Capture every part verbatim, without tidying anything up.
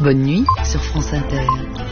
Bonne nuit sur France Inter.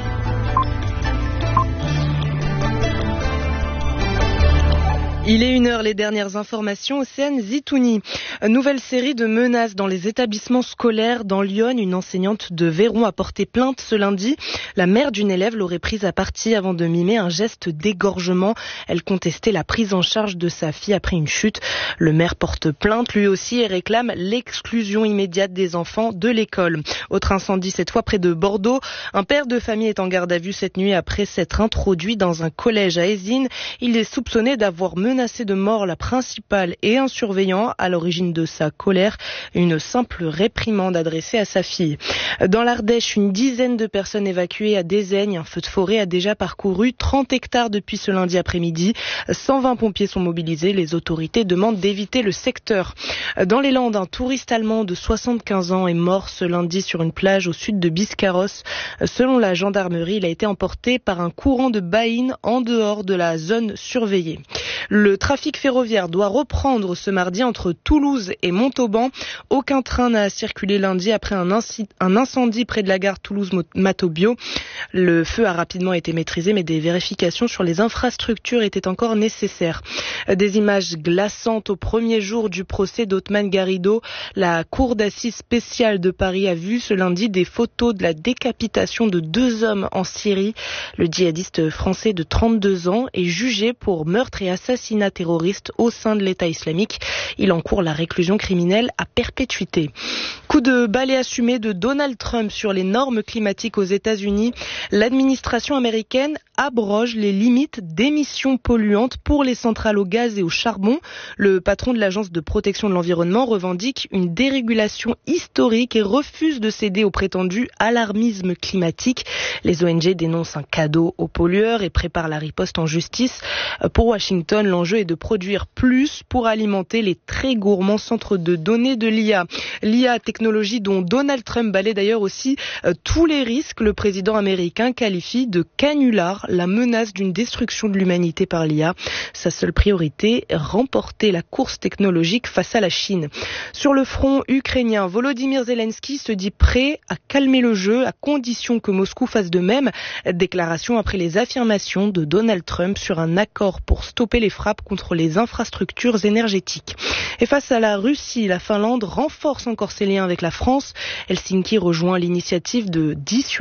Il est une heure, les dernières informations. Océane Zitouni. Nouvelle série de menaces dans les établissements scolaires. Dans Lyon, une enseignante de Véron a porté plainte ce lundi. La mère d'une élève l'aurait prise à partie avant de mimer un geste d'égorgement. Elle contestait la prise en charge de sa fille après une chute. Le maire porte plainte lui aussi et réclame l'exclusion immédiate des enfants de l'école. Autre incendie, cette fois près de Bordeaux. Un père de famille est en garde à vue cette nuit après s'être introduit dans un collège à Ézines. Il est soupçonné d'avoir menacé menacé de mort la principale et un surveillant. À l'origine de sa colère, une simple réprimande adressée à sa fille. Dans l'Ardèche, une dizaine de personnes évacuées à Dézaigne. Un feu de forêt a déjà parcouru trente hectares depuis ce lundi après-midi. cent vingt pompiers sont mobilisés. Les autorités demandent d'éviter le secteur. Dans les Landes, un touriste allemand de soixante-quinze ans est mort ce lundi sur une plage au sud de Biscarrosse. Selon la gendarmerie, il a été emporté par un courant de baïnes en dehors de la zone surveillée. Le trafic ferroviaire doit reprendre ce mardi entre Toulouse et Montauban. Aucun train n'a circulé lundi après un, inci- un incendie près de la gare Toulouse-Matobio. Le feu a rapidement été maîtrisé, mais des vérifications sur les infrastructures étaient encore nécessaires. Des images glaçantes au premier jour du procès d'Othman Garrido. La cour d'assises spéciale de Paris a vu ce lundi des photos de la décapitation de deux hommes en Syrie. Le djihadiste français de trente-deux ans est jugé pour meurtre et assassinat terroriste au sein de l'État islamique. Il encourt la réclusion criminelle à perpétuité. Coup de balai assumé de Donald Trump sur les normes climatiques aux États-Unis. L'administration américaine abroge les limites d'émissions polluantes pour les centrales au gaz et au charbon. Le patron de l'Agence de protection de l'environnement revendique une dérégulation historique et refuse de céder au prétendu alarmisme climatique. Les O N G dénoncent un cadeau aux pollueurs et préparent la riposte en justice. Pour Washington, l'enjeu est de produire plus pour alimenter les très gourmands centres de données de l'I A. L'I A, technologie dont Donald Trump balaie d'ailleurs aussi euh, tous les risques. Le président américain qualifie de canular la menace d'une destruction de l'humanité par l'I A. Sa seule priorité, remporter la course technologique face à la Chine. Sur le front ukrainien, Volodymyr Zelensky se dit prêt à calmer le jeu à condition que Moscou fasse de même. Déclaration après les affirmations de Donald Trump sur un accord pour stopper les frappes contre les infrastructures énergétiques. Et face à la Russie, la Finlande renforce encore ses liens avec la France. Helsinki rejoint l'initiative de dissuasion